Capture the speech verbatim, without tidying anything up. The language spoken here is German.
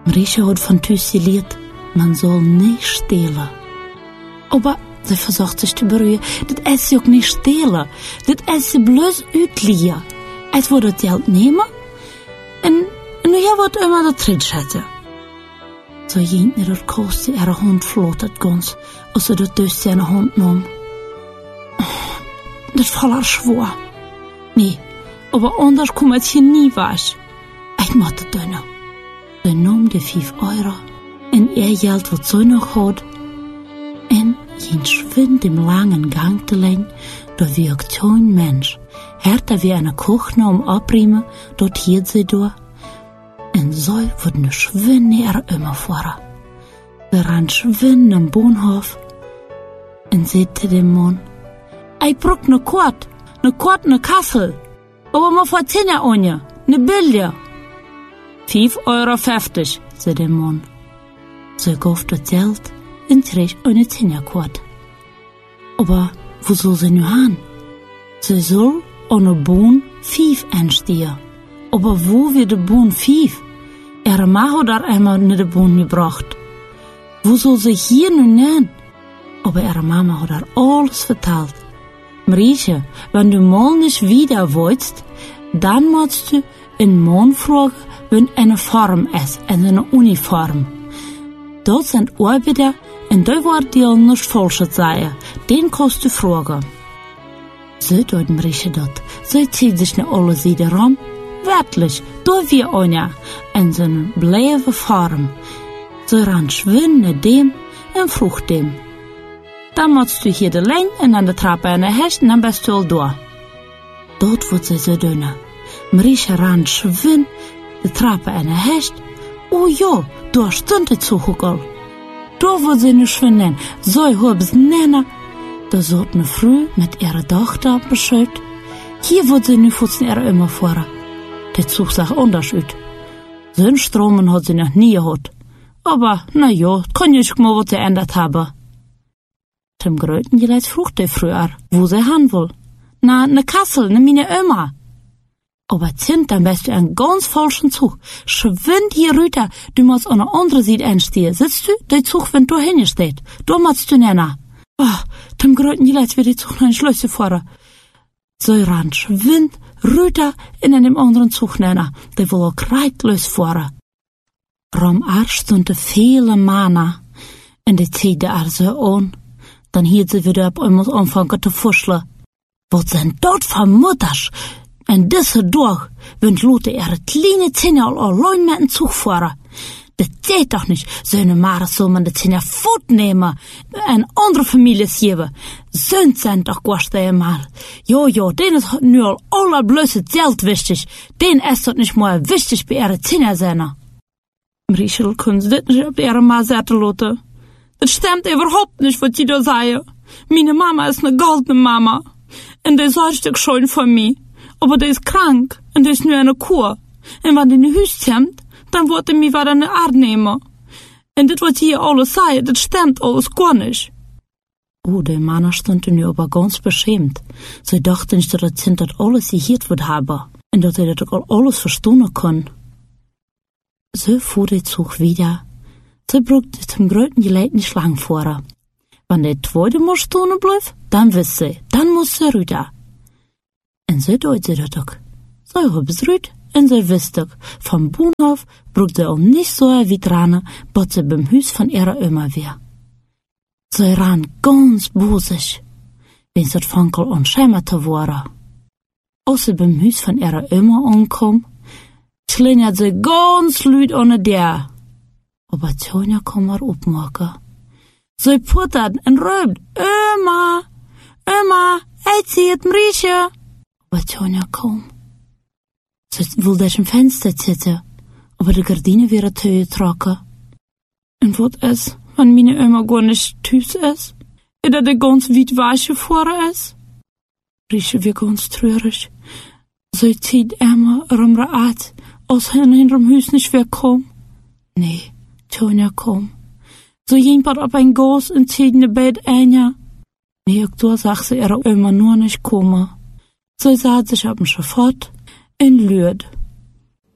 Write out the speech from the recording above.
Marisha hat von Tüß geleerd, man soll nicht stehlen. Aber sie versucht sich zu berühren, das ist ja auch nicht stehlen, das ist sie bloß utliehen. Es wird das Geld nehmen und, und ja wird immer das Tritt schätzen. So ging mir das Kost, ihre Hund flotet ganz, und so das durch seine Hund nahm. Das voller schwor. Nee, aber anders kommt es hier nie was. Ich muss das tun. Sie nahm die fünf Euro und ihr Geld, was sie noch hat, und jen schwind im langen Gang zu legen, da wirkt kein Mensch. Härter wie eine Kuchne um abriemen, dort hielt sie durch. Und so wird ne schwinde er immer vor. Sie ran schwind am Bahnhof und sagte dem Mann, ich brauch ne Kort, ne Kort, ne Kassel, aber mal vor zehn Jahren, ne Bilder. Fünf Euro fünfzig, sagte der Mann. Sie gab das Geld und trägt eine Zehnerkort. Aber wo soll sie nu hin? Sie soll an der Bahn fünf anstehen. Aber wo wird die Bahn fünf? Ihre Mann hat einmal nicht die Bahn gebracht. Wo soll sie hier nun nennen? Aber ihre Mama hat ihr alles vertellt. Marisha, wenn du mal nicht wieder willst, dann musst du einen Mann fragen, wenn eine Form ist, eine Uniform. Dort sind Arbeiter, und da wird dir nicht falsch sein. Den kannst du fragen. So tut Marisha dort. So zieht sich ne alle Seite rum. Wirklich, da wie einer, in so einer bleiben Form. So ran schwinden dem und frucht dem. Dann musst du hier die Länge und an der Treppe eine Hecht und dann bist du all da. Dort wird sie so dünner. Marisha ran schwind, die Treppe eine Hecht. Oh ja, da stund die Zuhuckel. Da wird sie nicht schwinden, so hab es nenner. Da sollt ne Früh mit ihrer Tochter bescheid. Hier wird sie nicht futzen ihre immer vor. Der Zug sah anders aus. So einen Stromen hat sie noch nie gehabt. Aber, na ja, kann ich mal was geändert haben. Zum Gröten geleit frucht der früher, wo sie hin will. Na, ne Kassel, ne meine Oma. Aber zint, dann bist du einen ganz falschen Zug. Schwind hier rüber, du musst an der anderen Seite einstehen. Sitzt du, der Zug, wenn du hinsteht. Da musst du nennen. Oh, zum Gröten geleit wird der Zug noch ein Schlösser vor. So ran schwind, rüber, in einem anderen Zug nennen. Der will auch kreitlos vor. Rom Arsch stund viele Mana. Und die ziehte er so an. Dann hielt sie wieder ab einmal anfangen zu fuscheln. Was sind dort für Mutters? Und diese durch, wenn Leute ihre kleine Zähne allein mit dem Zug fahren. Das geht doch nicht. So eine Mare soll man die Zähne fortnehmen, eine andere Familie geben. Söhne sind doch gast einmal. Jo, jo, denen ist nur allerblöße Geld wichtig. Denen ist doch nicht mal wichtig bei ihren Zähne sein. Marisha können sie das nicht auf ihre Mann sagen, Leute. Das stimmt überhaupt nicht, was die da sagen. Meine Mama ist eine goldene Mama. Und die sorgt sich schon für mich. Aber die ist krank. Und die ist nur eine Kur. Und wenn die in die Hüs kommt, dann wird die mich wieder eine Art nehmen. Und das, was die hier alles sagen, das stimmt alles gar nicht. Oh, der Mann stand nun aber ganz beschämt. Sie dachte nicht, dass das Kind das alles gehört wird haben. Und dass er das alles verstehen kann. So fuhr der Zug wieder. Sie brauchte zum größten Geleit nicht lang vor. Wenn der zweite mal stehen bleibt, dann wisst sie, dann muss sie rüber. Und so tut sie das auch. So hab es rüber, und sie wisst auch, vom Bahnhof braucht sie auch nicht so wie dran, bis sie beim Haus von ihrer Oma war. Sie ran ganz bosig, wenn sie das Funkel anschämerte wurde. Als sie beim Haus von ihrer Oma ankam, schlingert sie ganz laut an der. Aber Tonja kann mal aufmachen. Sie puttert und rübt, Oma, Oma, ich sehe Marisha. Aber Tonja kaum. Sie will durch ein Fenster sitzen, aber die Gardine wäre zugetragen. Und was ist, wenn meine Oma gar nicht tüß ist? Oder der ganz weit weiche vor ist? Marisha wird ganz traurig. Sie zieht immer um ihre Art, als er in ihrem Haus nicht wegkommt. Nee, Tonja kom. So jemand auf ein Gas und zieht in Bett ein. Nee, auch da sagt sie ihre Oma nur nicht kommen. So sah sich auf dem Schafott und lürt.